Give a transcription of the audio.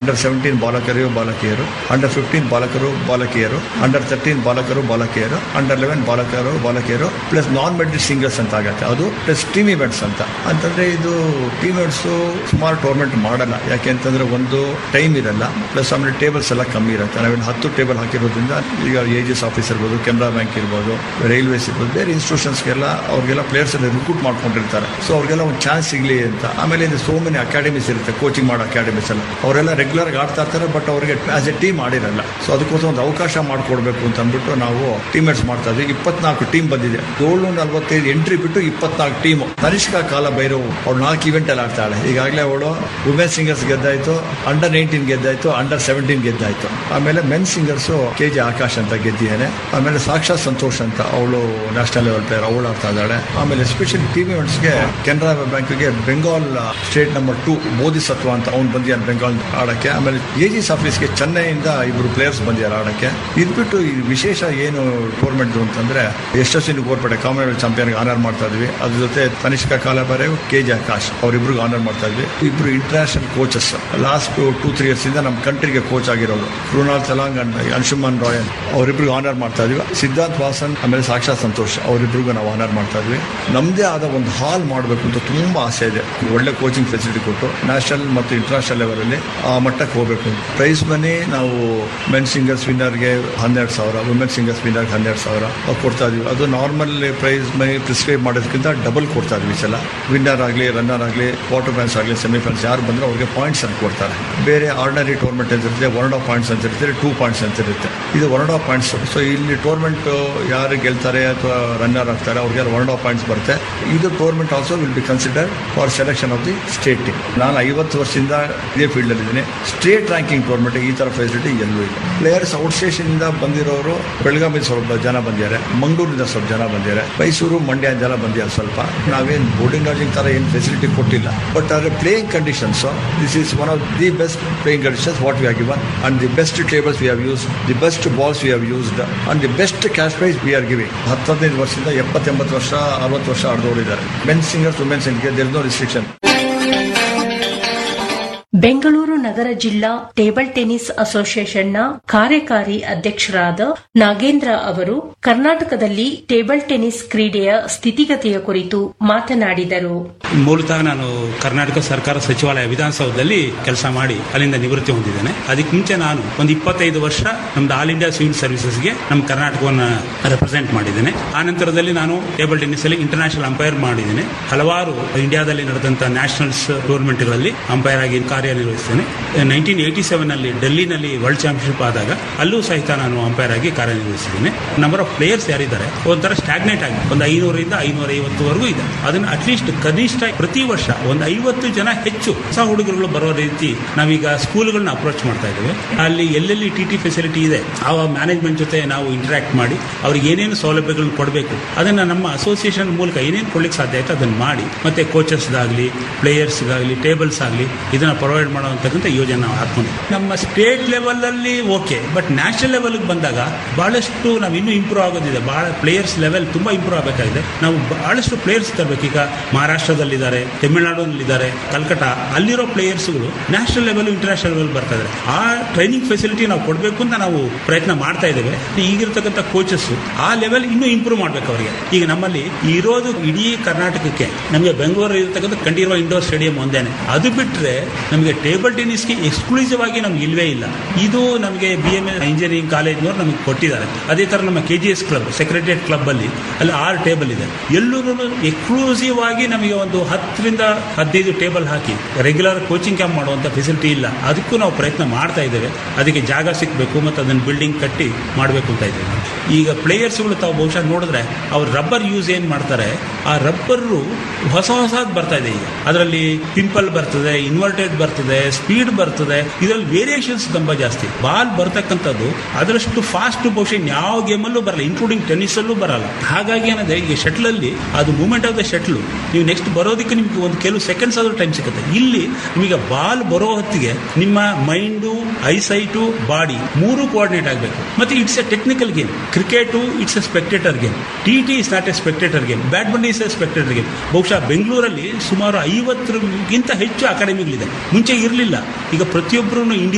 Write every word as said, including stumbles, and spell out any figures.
Under seventeen ಬಾಲಕರು ಬಾಲಕಿಯರು, under fifteen ಬಾಲಕರು ಬಾಲಕಿಯರು, ಅಂಡರ್ ತರ್ಟೀನ್ ಬಾಲಕರು ಬಾಲಕಿಯರು, ಅಂಡರ್ ಲೆವೆನ್ ಬಾಲಕರು ಬಾಲಕಿಯರು, ಪ್ಲಸ್ ನಾನ್ ಮೆಡಿಕಲ್ ಸಿಂಗಲ್ಸ್ ಅಂತ ಆಗುತ್ತೆ. ಅದು ಪ್ಲಸ್ ಟೀಮ್ ಇವೆಂಟ್ಸ್ ಅಂತ ಅಂತಂದ್ರೆ ಇದು ಟೀಮ್ ಇವೆಂಟ್ಸು ಸುಮಾರು ಟೂರ್ನಮೆಂಟ್ ಮಾಡಲ್ಲ. ಯಾಕೆ ಅಂತಂದ್ರೆ ಒಂದು ಟೈಮ್ ಇರಲ್ಲ, ಪ್ಲಸ್ ಆಮೇಲೆ ಟೇಬಲ್ಸ್ ಎಲ್ಲ ಕಮ್ಮಿ ಇರುತ್ತೆ. ನಾವೇನು ಹತ್ತು ಟೇಬಲ್ ಹಾಕಿರೋದ್ರಿಂದ ಈಗ ಏಜಿಎಸ್ ಆಫೀಸ್ ಇರ್ಬೋದು, ಕೆನರಾ ಬ್ಯಾಂಕ್ ಇರ್ಬೋದು, ರೈಲ್ವೇಸ್ ಇರ್ಬೋದು, ಬೇರೆ ಇನ್ಸ್ಟಿಟ್ಯೂಷನ್ಸ್ಗೆಲ್ಲ ಅವ್ರಿಗೆಲ್ಲ ಪ್ಲೇಯರ್ಸ್ ಎಲ್ಲ ರಿಕ್ರೂಟ್ ಮಾಡ್ಕೊಂಡಿರ್ತಾರೆ. ಸೊ ಅವ್ರಿಗೆಲ್ಲ ಒಂದು ಚಾನ್ಸ್ ಸಿಗಲಿ ಅಂತ. ಆಮೇಲೆ ಇದು ಸೋ ಮೆನಿ ಅಕಾಡೆಮೀಸ್ ಇರುತ್ತೆ, ಕೋಚಿಂಗ್ ಮಾಡೋ ಅಕಾಡೆಮೀಸ್ ಎಲ್ಲ. ಅವರೆಲ್ಲ ರೆಗ್ಯುಲರ್ ಆಗಿ ಆಡ್ತಾ ಇರ್ತಾರೆ, ಬಟ್ ಅವರಿಗೆ ಆಸ್ ಎ ಟೀಮ್ ಆಡಿರಲ್ಲ. ಸೊ ಅದಕ್ಕೋಸ್ಕರ ಒಂದು ಅವಕಾಶ ಮಾಡಿಕೊಡ್ಬೇಕು ಅಂತ ಅಂದ್ಬಿಟ್ಟು ನಾವು ಟೀಮೇಟ್ಸ್ ಮಾಡ್ತಾ ಇದ್ವಿ. ಇಪ್ಪತ್ನಾಲ್ಕು ಟೀಮ್ ಬಂದಿದೆ. ಏಳ್ನೂರ ನಲ್ವತ್ತೈದು ಎಂಟ್ರಿ ಬಿಟ್ಟು ಇಪ್ಪತ್ನಾಲ್ಕು ಟೀಮು. ತನಿಷ್ಕಾ ಕಾಲ ಭೈರವ್ ಅವ್ರು ನಾಲ್ಕು ಇವೆಂಟ್ ಅಲ್ಲಿ ಆಡ್ತಾಳೆ. ಈಗಾಗಲೇ ಅವಳು women singers ಗೆದ್ದಾಯ್ತು, under nineteen ಗೆದ್ದಾಯ್ತು, under seventeen ಗೆದ್ದಾಯ್ತು. ಆಮೇಲೆ men singers K J Akash ಅಂತ ಗೆದ್ದಿದ್ದಾನೆ. ಆಮೇಲೆ ಸಾಕ್ಷಾತ್ ಸಂತೋಷ್ ಅಂತ ಅವಳು ನ್ಯಾಷನಲ್ ಲೆವೆಲ್ ಪ್ಲೇಯರ್, ಅವಳು ಆಡ್ತಾ ಇದ್ದಾಳೆ. ಆಮೇಲೆ ಎಸ್ಪೆಷಲಿ ಟೀಮ್ ಇವೆಂಟ್ಸ್ಗೆ ಕೆನರಾ ಬ್ಯಾಂಕ್ಗೆ Bengal state number two bodhisattva ಅಂತ ಅವ್ನು ಬಂದಿದ್ದಾನೆ ಬೆಂಗಾಲ್ ಆಡಕ್ಕೆ. ಆಮೇಲೆ ಏಜಿಎಸ್ ಆಫೀಸ್ಗೆ ಚೆನ್ನೈಯಿಂದ ಇಬ್ಬರು ಪ್ಲೇಯರ್ಸ್ ಬಂದಿದ್ದಾರೆ ಆಡಕ್ಕೆ. ಇದ್ಬಿಟ್ಟು ಈ ವಿಶೇಷ ಏನು ಟೂರ್ನಮೆಂಟ್ ಅಂತಂದ್ರೆ ಯಶಸ್ವಿನಿ ಗೋರ್ಪಡೆ ಕಾಮನ್ವೆಲ್ತ್ ಚಾಂಪಿಯನ್ಗೆ ಆನರ್ ಮಾಡ್ತಾ ಇದ್ವಿ. ಅದ್ರ ಜೊತೆ Tanishka ಕಾಲಬಾರೆ, K J Akash ಅವರಿಬ್ರಿಗೆ honour ಮಾಡ್ತಾ ಇದ್ವಿ. ಇಬ್ರು international coaches last two three years ಇಂದ ನಮ್ಮ ಕಂಟ್ರಿಗೆ ಕೋಚ್ ಆಗಿರೋರು ಕೃಣಾಲ್ ತಲಾಂಗ್ ಅಂಡ್ ಅಂಶುಮನ್ ರಾಯನ್ ಅವರಿಬ್ರಿಗೆ ಆನರ್ ಮಾಡ್ತಾ ಇದ್ವಿ. ಸಿದ್ಧಾರ್ಥ್ ವಾಸನ್ ಆಮೇಲೆ ಸಾಕ್ಷಾತ್ ಸಂತೋಷ್ ಅವರಿಬ್ರಿಗೂ ನಾವು ಆನರ್ ಮಾಡ್ತಾ ಇದ್ವಿ. ನಮ್ಮದೇ ಆದ ಒಂದು ಹಾಲ್ ಮಾಡಬೇಕು ಅಂತ ತುಂಬಾ ಆಸೆ ಇದೆ. ಒಳ್ಳೆ ಕೋಚಿಂಗ್ ಫೆಸಿಲಿಟಿ ಕೊಟ್ಟು ನ್ಯಾಷನಲ್ ಮತ್ತು ಇಂಟರ್ನ್ಯಾಷನಲ್ ಲೆವೆಲ್ ಅಲ್ಲಿ ಆ ಮಟ್ಟಕ್ಕೆ ಹೋಗಬೇಕು. ಪ್ರೈಸ್ ಮನಿ ನಾವು ಮೆನ್ ಸಿಂಗರ್ಸ್ ವಿನ್ನರ್ಗೆ ಹನ್ನೆರಡು ಸಾವಿರ, ವುಮೆನ್ ಸಿಂಗರ್ಸ್ ವಿನ್ನರ್ಗೆ ಹನ್ನೆರಡು ಸಾವಿರ ಕೊಡ್ತಾ ಇದೀವಿ. ಅದು ನಾರ್ಮಲ್ ಪ್ರೈಸ್ ಮನಿ ಪ್ರಿಸ್ಕ್ರೈಬ್ ಮಾಡೋದಕ್ಕಿಂತ ಡಬಲ್ ಕೊಡ್ತಾ ಇದ್ವಿ ಈ ಸಲ. ವಿನ್ನರ್ ಆಗಲಿ, ರನ್ನರ್ ಆಗಲಿ, ಕ್ವಾರ್ಟರ್ ಫೈನಲ್ಸ್ ಆಗಲಿ, ಸೆಮಿಫೈನಲ್ಸ್ ಯಾರು ಬಂದ್ರೆ ಅವ್ರಿಗೆ ಪಾಯಿಂಟ್ಸ್ ಅಂತ ಕೊಡ್ತಾರೆ. ಬೇರೆ ಆರ್ಡಿನರಿ ಟೂರ್ನಮೆಂಟ್ ಅಂತ ಇರುತ್ತೆ, ಒನ್ ಆಫ್ ಪಾಯಿಂಟ್ಸ್ ಅಂತ ಇರ್ತಾರೆ, ಟೂ ಪಾಯಿಂಟ್ಸ್ ಅಂತ ಇರುತ್ತೆ. ಇದು ಒನ್ ಆಫ್ ಪಾಯಿಂಟ್ಸ್. ಸೊ ಇಲ್ಲಿ ಟೂರ್ನಮೆಂಟ್ ಯಾರು ಗೆಲ್ತಾರೆ ಅಥವಾ ರನ್ನರ್ ಆಗ್ತಾರೆ ಅವ್ರಿಗೆಲ್ಲ ಒನ್ ಆಫ್ ಪಾಯಿಂಟ್ಸ್ ಬರುತ್ತೆ. ಇದು tournament also will be considered for selection of the state team. ನಾನು ಐವತ್ತು ವರ್ಷದಿಂದ ಇದೇ ಫೀಲ್ಡ್ ಅಲ್ಲಿ ಇದ್ದೀನಿ. ಸ್ಟೇಟ್ ರ್ಯಾಂಕಿಂಗ್ ಟೂರ್ನಮೆಂಟ್ ಈ ತರ ಫೆಸಿಲಿಟಿ ಎಲ್ಲೂ ಇಲ್ಲ. ಪ್ಲೇಯರ್ಸ್ ಔಟ್ ಸ್ಟೇಷನ್ ಇಂದ ಬಂದಿರೋರು ಬೆಳಗಾವಿ ಸ್ವಲ್ಪ ಜನ ಬಂದಿದ್ದಾರೆ, ಮಂಗಳೂರಿಂದ ಸ್ವಲ್ಪ ಜನ ಬಂದಿದ್ದಾರೆ, ಮೈಸೂರು ಮಂಡ್ಯ ಜನ ಬಂದಿದ್ದಾರೆ. ಸ್ವಲ್ಪ ನಾವೇನು ಬೋರ್ಡಿಂಗ್ ಲಾಡ್ಜಿಂಗ್ ತರ ಏನು ಫೆಸಿಲಿಟಿ ಕೊಟ್ಟಿಲ್ಲ, ಬಟ್ ಅದರ playing conditions this is one of the best playing conditions what we have given and the best tables we have use, the best balls we have used and the best cash prize we are giving. ಹತ್ತು ಹದಿನೈದು ವರ್ಷದಿಂದ ಎಪ್ಪತ್ತೆಂಬತ್ತು ವರ್ಷ ಅರವತ್ತು ವರ್ಷ ಆಡಿದವರು ಇದ್ದಾರೆ. Men singers, women singers there is no restriction. Bengaluru ನಗರ ಜಿಲ್ಲಾ table tennis ಅಸೋಸಿಯೇಷನ್ನ ಕಾರ್ಯಕಾರಿ ಅಧ್ಯಕ್ಷರಾದ ನಾಗೇಂದ್ರ ಅವರು ಕರ್ನಾಟಕದಲ್ಲಿ ಟೇಬಲ್ ಟೆನ್ನಿಸ್ ಕ್ರೀಡೆಯ ಸ್ಥಿತಿಗತಿಯ ಕುರಿತು ಮಾತನಾಡಿದರು. ಮೂಲತಃ ನಾನು ಕರ್ನಾಟಕ ಸರ್ಕಾರ ಸಚಿವಾಲಯ ವಿಧಾನಸೌಧದಲ್ಲಿ ಕೆಲಸ ಮಾಡಿ ಅಲ್ಲಿಂದ ನಿವೃತ್ತಿ ಹೊಂದಿದ್ದೇನೆ. ಅದಕ್ಕೆ ಮುಂಚೆ ನಾನು ಒಂದು ಇಪ್ಪತ್ತೈದು ವರ್ಷ ನಮ್ದು ಆಲ್ ಇಂಡಿಯಾ ಸಿವಿಲ್ ಸರ್ವಿಸಸ್ಗೆ ನಮ್ಮ ಕರ್ನಾಟಕವನ್ನು ರೆಪ್ರೆಸೆಂಟ್ ಮಾಡಿದ್ದೇನೆ. ಆ ನಂತರದಲ್ಲಿ ನಾನು ಟೇಬಲ್ ಟೆನ್ನಿಸ್ ಅಲ್ಲಿ ಇಂಟರ್ನ್ಯಾಷನಲ್ ಅಂಪೈರ್ ಮಾಡಿದ್ದೇನೆ. ಹಲವಾರು ಇಂಡಿಯಾದಲ್ಲಿ ನಡೆದಂತಹ ನ್ಯಾಷನಲ್ಸ್ ಟೂರ್ನಮೆಂಟ್ಗಳಲ್ಲಿ ಅಂಪೈರ್ ಆಗಿ ಕಾರ್ಯನಿರ್ವಹಿಸ್ತೇನೆ. ನೈನ್ಟೀನ್ ಏಟಿ ಸೆವೆನ್ ಅಲ್ಲಿ ಡೆಲ್ಲಿನಲ್ಲಿ ವರ್ಲ್ಡ್ ಚಾಂಪಿಯನ್ಶಿಪ್ ಆದಾಗ ಅಲ್ಲೂ ಸಹಿತ ನಾನು ಅಂಪೈರ್ ಆಗಿ ಕಾರ್ಯನಿರ್ವಹಿಸಿದ್ದೇನೆ. ನಂಬರ್ ಆಫ್ ಪ್ಲೇಯರ್ಸ್ ಯಾರಿದ್ದಾರೆ ಒಂಥರ ಸ್ಟಾಗ್ನೇಟ್ ಆಗಿ ಒಂದು ಐನೂರಿಂದ ಐನೂರ ಐವತ್ತುವರೆಗೂ ಇದೆ. ಅದನ್ನು ಅಟ್ಲೀಸ್ಟ್ ಕನಿಷ್ಠ ಪ್ರತಿ ವರ್ಷ ಒಂದು ಐವತ್ತು ಜನ ಹೆಚ್ಚು ಹೊಸ ಹುಡುಗರುಗಳು ಬರೋ ರೀತಿ ನಾವೀಗ ಸ್ಕೂಲ್ಗಳನ್ನ ಅಪ್ರೋಚ್ ಮಾಡ್ತಾ ಇದ್ದೇವೆ. ಅಲ್ಲಿ ಎಲ್ಲೆಲ್ಲಿ ಟಿ ಟಿ ಫೆಸಿಲಿಟಿ ಇದೆ ಆ ಮ್ಯಾನೇಜ್ಮೆಂಟ್ ಜೊತೆ ನಾವು ಇಂಟರಾಕ್ಟ್ ಮಾಡಿ ಅವ್ರಿಗೆ ಏನೇನು ಸೌಲಭ್ಯಗಳನ್ನು ಕೊಡಬೇಕು ಅದನ್ನ ನಮ್ಮ ಅಸೋಸಿಯೇಷನ್ ಮೂಲಕ ಏನೇನು ಕೊಡ್ಲಿಕ್ಕೆ ಸಾಧ್ಯ ಆಯ್ತು ಅದನ್ನು ಮಾಡಿ, ಮತ್ತೆ ಕೋಚಸ್ಗಾಗಲಿ ಪ್ಲೇಯರ್ಸ್ಗಾಗಲಿ ಟೇಬಲ್ಸ್ ಆಗಲಿ ಇದನ್ನ ಪ್ರೊವೈಡ್ ಮಾಡುವಂತಕ್ಕಂಥ ಯೋಜನೆ ನಾವು ಹಾಕೊಂಡು ನಮ್ಮ ಸ್ಟೇಟ್ ಲೆವೆಲ್ ಅಲ್ಲಿ ಓಕೆ, ಬಟ್ ನ್ಯಾಷನಲ್ ಲೆವೆಲ್ಗೆ ಬಂದಾಗ ಬಹಳಷ್ಟು ನಾವು ಇನ್ನೂ ಇಂಪ್ರೂವ್ ಆಗೋದಿದೆ. ಬಹಳ ಪ್ಲೇಯರ್ಸ್ ಲೆವೆಲ್ ತುಂಬಾ ಇಂಪ್ರೂವ್ ಆಗಬೇಕಾಗಿದೆ. ನಾವು ಬಹಳಷ್ಟು ಪ್ಲೇಯರ್ಸ್ ತರಬೇಕು. ಈಗ ಮಹಾರಾಷ್ಟ್ರದಲ್ಲಿದ್ದಾರೆ, ತಮಿಳುನಾಡಿನಲ್ಲಿದ್ದಾರೆ, ಕಲ್ಕಟಾ ಅಲ್ಲಿರೋ ಪ್ಲೇಯರ್ಸ್ಗಳು ನ್ಯಾಷನಲ್ ಲೆವೆಲ್ ಇಂಟರ್ನ್ಯಾಷನಲ್ ಲೆವೆಲ್ ಬರ್ತಾ ಇದ್ದಾರೆ. ಆ ಟ್ರೈನಿಂಗ್ ಫೆಸಿಲಿಟಿ ನಾವು ಕೊಡಬೇಕು ಅಂತ ನಾವು ಪ್ರಯತ್ನ ಮಾಡ್ತಾ ಇದ್ದೇವೆ. ಈಗಿರ್ತಕ್ಕಂಥ ಕೋಚಸ್ ಆ ಲೆವೆಲ್ ಇನ್ನೂ ಇಂಪ್ರೂವ್ ಮಾಡ್ಬೇಕು ಅವರಿಗೆ. ಈಗ ನಮ್ಮಲ್ಲಿ ಇರೋದು ಇಡೀ ಕರ್ನಾಟಕಕ್ಕೆ ನಮಗೆ ಬೆಂಗಳೂರಲ್ಲಿ ಇರತಕ್ಕಂಥ ಕಂಠೀರವ ಇಂಡೋರ್ ಸ್ಟೇಡಿಯಂ ಒಂದೇನೆ. ಅದು ಬಿಟ್ಟರೆ ನಮಗೆ ಟೇಬಲ್ ಟೆನ್ನಿಸ್ಗೆ ಎಕ್ಸ್ಕ್ಲೂಸಿವ್ ಆಗಿ ನಮ್ಗೆ ಇಲ್ವೇ ಇಲ್ಲ. ಇದು ನಮಗೆ ಬಿ ಎಂ ಎ ಇಂಜಿನಿಯರಿಂಗ್ ಕಾಲೇಜ್ನವರು ನಮಗೆ ಕೊಟ್ಟಿದ್ದಾರೆ. ಅದೇ ತರ ನಮ್ಮ K G S club secretariat club ಅಲ್ಲಿ ಅಲ್ಲಿ ಆರು ಟೇಬಲ್ ಇದೆ. ಎಲ್ಲೂ ಎಕ್ಸ್ಕ್ಲೂಸಿವ್ ಆಗಿ ನಮಗೆ ಒಂದು ಹತ್ತರಿಂದ ಹದಿನೈದು ಟೇಬಲ್ ಹಾಕಿ ರೆಗ್ಯುಲರ್ ಕೋಚಿಂಗ್ ಕ್ಯಾಂಪ್ ಮಾಡುವಂತ ಫೆಸಿಲಿಟಿ ಇಲ್ಲ. ಅದಕ್ಕೂ ನಾವು ಪ್ರಯತ್ನ ಮಾಡ್ತಾ ಇದ್ದೇವೆ. ಅದಕ್ಕೆ ಜಾಗ ಸಿಕ್ಕಬೇಕು ಮತ್ತು ಅದನ್ನು ಬಿಲ್ಡಿಂಗ್ ಕಟ್ಟಿ ಮಾಡಬೇಕು ಅಂತ ಇದ್ದೇವೆ. ಈಗ ಪ್ಲೇಯರ್ಸ್ಗಳು ತಾವು ಬಹುಶಃ ನೋಡಿದ್ರೆ ಅವ್ರು ರಬ್ಬರ್ ಯೂಸ್ ಏನ್ ಮಾಡ್ತಾರೆ, ಆ ರಬ್ಬರು ಹೊಸ ಹೊಸದು ಬರ್ತಾ ಇದೆ. ಈಗ ಅದರಲ್ಲಿ ಪಿಂಪಲ್ ಬರ್ತದೆ, ಇನ್ವರ್ಟೆಡ್ ಬರ್ತದೆ, ಸ್ಪೀಡ್ ಬರ್ತದೆ. ಇದರಲ್ಲಿ ವೇರಿಯೇಷನ್ಸ್ ತುಂಬಾ ಜಾಸ್ತಿ. ಬಾಲ್ ಬರ್ತಕ್ಕಂಥದ್ದು ಅದರಷ್ಟು ಫಾಸ್ಟ್ ಬಹುಶಃ ಯಾವ ಗೇಮಲ್ಲೂ ಬರಲ್ಲ, ಇನ್ಕ್ಲೂಡಿಂಗ್ ಟೆನ್ನಿಸ್ ಅಲ್ಲೂ ಬರಲ್ಲ. ಹಾಗಾಗಿ ಏನಂದ್ರೆ ಈಗ ಶಟ್ಲ್ ಅಲ್ಲಿ ಅದು ಮೂವ್ಮೆಂಟ್ ಆಫ್ ದ ಶಟ್ಲ್ ನೀವು ನೆಕ್ಸ್ಟ್ ಬರೋದಕ್ಕೆ ನಿಮ್ಗೆ ಒಂದು ಕೆಲವು ಸೆಕೆಂಡ್ಸ್ ಆದ್ರೂ ಟೈಮ್ ಸಿಗುತ್ತೆ. ಇಲ್ಲಿ ನಿಮಗೆ ಬಾಲ್ ಬರೋ ಹೊತ್ತಿಗೆ ನಿಮ್ಮ ಮೈಂಡು, ಐಸೈಟು, ಬಾಡಿ ಮೂರು ಕೋಆರ್ಡಿನೇಟ್ ಆಗಬೇಕು. ಮತ್ತೆ it's A technical game. Cricket it's A spectator game. T T is not A spectator game. Badminton is A spectator game. ಬಹುಶಃ ಬೆಂಗಳೂರಲ್ಲಿ ಸುಮಾರು ಐವತ್ತರಿಗಿಂತ ಹೆಚ್ಚು ಅಕಾಡೆಮಿಗಳಿದೆ. ಮುಂಚೆ ಇರಲಿಲ್ಲ. ಈಗ ಪ್ರತಿಯೊಬ್ಬರು